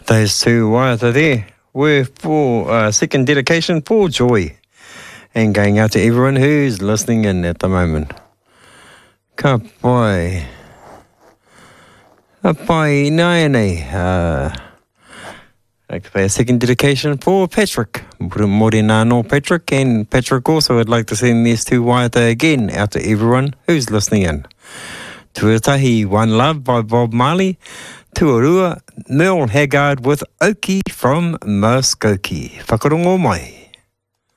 Those two waiata there were for second dedication for Joy, and going out to everyone who's listening in at the moment. Ka pai. Ka pai nai nei. I'd like to pay a second dedication for Patrick. Mōre nā no Patrick, and Patrick also would like to send these two waiata again out to everyone who's listening in. Tuatahi, One Love by Bob Marley. Tuarua, Merle Haggard with Oki from Muskokie. Whakarongo mai.